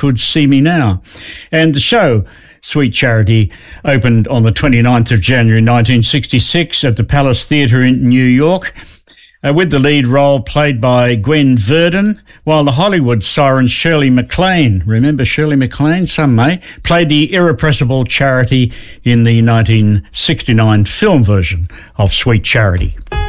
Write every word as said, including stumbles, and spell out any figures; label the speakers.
Speaker 1: Could See Me Now. And the show, Sweet Charity, opened on the twenty-ninth of January nineteen sixty-six at the Palace Theatre in New York, uh, with the lead role played by Gwen Verdon, while the Hollywood siren Shirley MacLaine, remember Shirley MacLaine, some may, played the irrepressible Charity in the nineteen sixty-nine film version of Sweet Charity.